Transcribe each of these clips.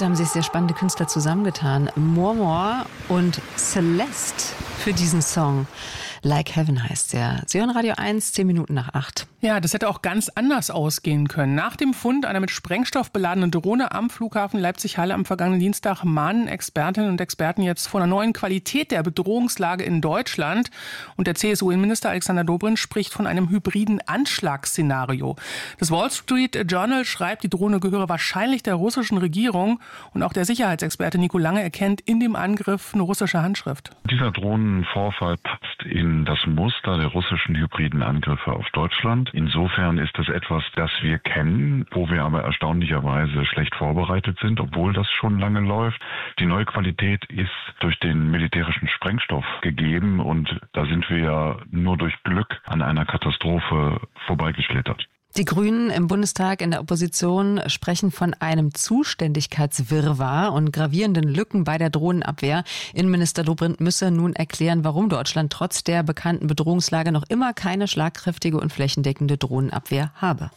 Da haben sich sehr spannende Künstler zusammengetan. Mormor und Celeste für diesen Song. Like Heaven heißt der. Sie hören Radio 1, 10 Minuten nach 8. Ja, das hätte auch ganz anders ausgehen können. Nach dem Fund einer mit Sprengstoff beladenen Drohne am Flughafen Leipzig-Halle am vergangenen Dienstag mahnen Expertinnen und Experten jetzt vor einer neuen Qualität der Bedrohungslage in Deutschland. Und der CSU-Innenminister Alexander Dobrindt spricht von einem hybriden Anschlagsszenario. Das Wall Street Journal schreibt, die Drohne gehöre wahrscheinlich der russischen Regierung. Und auch der Sicherheitsexperte Nico Lange erkennt in dem Angriff eine russische Handschrift. Dieser Drohnenvorfall passt in das Muster der russischen hybriden Angriffe auf Deutschland. Insofern ist das etwas, das wir kennen, wo wir aber erstaunlicherweise schlecht vorbereitet sind, obwohl das schon lange läuft. Die neue Qualität ist durch den militärischen Sprengstoff gegeben und da sind wir ja nur durch Glück an einer Katastrophe vorbeigeschlittert. Die Grünen im Bundestag in der Opposition sprechen von einem Zuständigkeitswirrwarr und gravierenden Lücken bei der Drohnenabwehr. Innenminister Dobrindt müsse nun erklären, warum Deutschland trotz der bekannten Bedrohungslage noch immer keine schlagkräftige und flächendeckende Drohnenabwehr habe.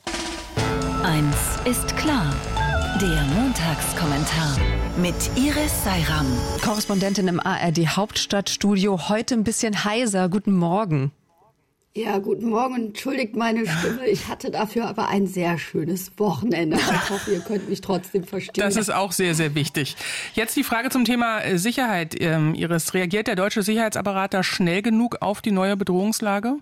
Eins ist klar. Der Montagskommentar mit Iris Seiram. Korrespondentin im ARD Hauptstadtstudio, heute ein bisschen heiser. Guten Morgen. Ja, guten Morgen. Entschuldigt meine Stimme. Ich hatte dafür aber ein sehr schönes Wochenende. Ich hoffe, ihr könnt mich trotzdem verstehen. Das ist auch sehr, sehr wichtig. Jetzt die Frage zum Thema Sicherheit. Iris, reagiert der deutsche Sicherheitsapparat da schnell genug auf die neue Bedrohungslage?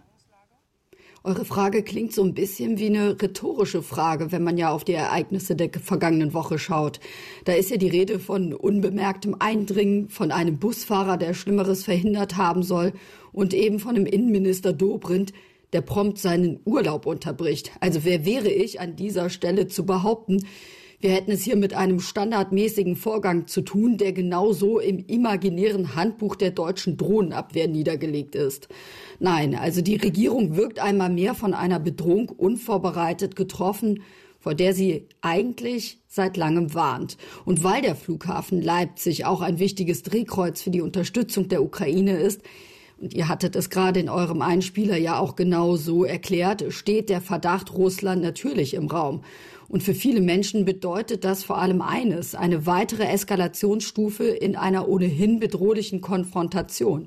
Eure Frage klingt so ein bisschen wie eine rhetorische Frage, wenn man ja auf die Ereignisse der vergangenen Woche schaut. Da ist ja die Rede von unbemerktem Eindringen, von einem Busfahrer, der Schlimmeres verhindert haben soll, und eben von dem Innenminister Dobrindt, der prompt seinen Urlaub unterbricht. Also wer wäre ich an dieser Stelle zu behaupten, wir hätten es hier mit einem standardmäßigen Vorgang zu tun, der genauso im imaginären Handbuch der deutschen Drohnenabwehr niedergelegt ist. Nein, also die Regierung wirkt einmal mehr von einer Bedrohung unvorbereitet getroffen, vor der sie eigentlich seit langem warnt. Und weil der Flughafen Leipzig auch ein wichtiges Drehkreuz für die Unterstützung der Ukraine ist, und ihr hattet es gerade in eurem Einspieler ja auch genau so erklärt, steht der Verdacht Russland natürlich im Raum. Und für viele Menschen bedeutet das vor allem eines: eine weitere Eskalationsstufe in einer ohnehin bedrohlichen Konfrontation.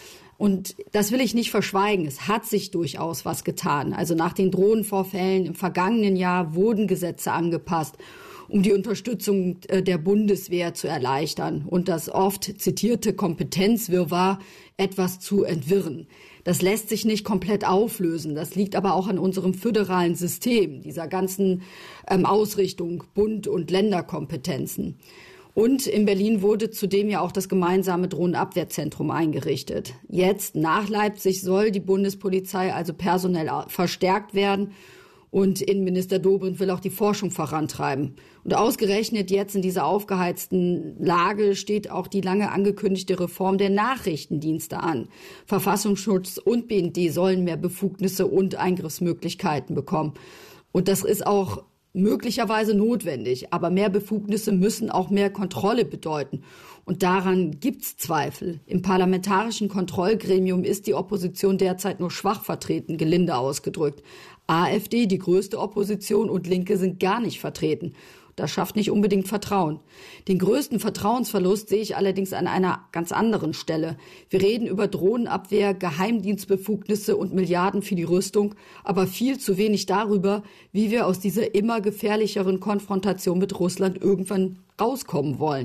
Und das will ich nicht verschweigen. Es hat sich durchaus was getan. Also nach den Drohnenvorfällen im vergangenen Jahr wurden Gesetze angepasst, um die Unterstützung der Bundeswehr zu erleichtern und das oft zitierte Kompetenzwirrwarr etwas zu entwirren. Das lässt sich nicht komplett auflösen. Das liegt aber auch an unserem föderalen System, dieser ganzen Ausrichtung Bund- und Länderkompetenzen. Und in Berlin wurde zudem ja auch das gemeinsame Drohnenabwehrzentrum eingerichtet. Jetzt, nach Leipzig, soll die Bundespolizei also personell verstärkt werden. Und Innenminister Dobrindt will auch die Forschung vorantreiben. Und ausgerechnet jetzt in dieser aufgeheizten Lage steht auch die lange angekündigte Reform der Nachrichtendienste an. Verfassungsschutz und BND sollen mehr Befugnisse und Eingriffsmöglichkeiten bekommen. Und das ist auch möglicherweise notwendig. Aber mehr Befugnisse müssen auch mehr Kontrolle bedeuten. Und daran gibt's Zweifel. Im parlamentarischen Kontrollgremium ist die Opposition derzeit nur schwach vertreten, gelinde ausgedrückt. AfD, die größte Opposition, und Linke sind gar nicht vertreten. Das schafft nicht unbedingt Vertrauen. Den größten Vertrauensverlust sehe ich allerdings an einer ganz anderen Stelle. Wir reden über Drohnenabwehr, Geheimdienstbefugnisse und Milliarden für die Rüstung, aber viel zu wenig darüber, wie wir aus dieser immer gefährlicheren Konfrontation mit Russland irgendwann rauskommen wollen.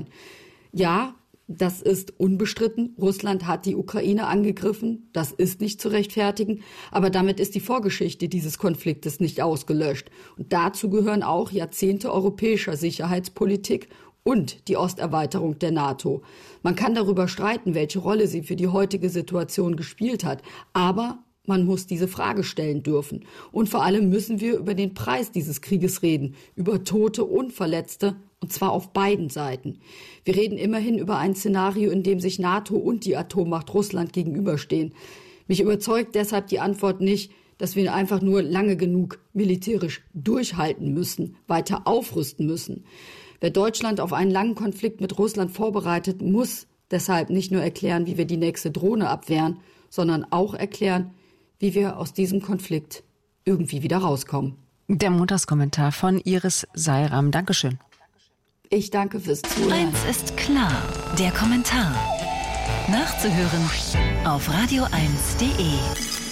Ja, das ist unbestritten. Russland hat die Ukraine angegriffen. Das ist nicht zu rechtfertigen. Aber damit ist die Vorgeschichte dieses Konfliktes nicht ausgelöscht. Und dazu gehören auch Jahrzehnte europäischer Sicherheitspolitik und die Osterweiterung der NATO. Man kann darüber streiten, welche Rolle sie für die heutige Situation gespielt hat. Aber man muss diese Frage stellen dürfen. Und vor allem müssen wir über den Preis dieses Krieges reden, über Tote und Verletzte, und zwar auf beiden Seiten. Wir reden immerhin über ein Szenario, in dem sich NATO und die Atommacht Russland gegenüberstehen. Mich überzeugt deshalb die Antwort nicht, dass wir einfach nur lange genug militärisch durchhalten müssen, weiter aufrüsten müssen. Wer Deutschland auf einen langen Konflikt mit Russland vorbereitet, muss deshalb nicht nur erklären, wie wir die nächste Drohne abwehren, sondern auch erklären, wie wir aus diesem Konflikt irgendwie wieder rauskommen. Der Montagskommentar von Iris Seiram. Dankeschön. Ich danke fürs Zuhören. Eins ist klar, der Kommentar. Nachzuhören auf radio1.de.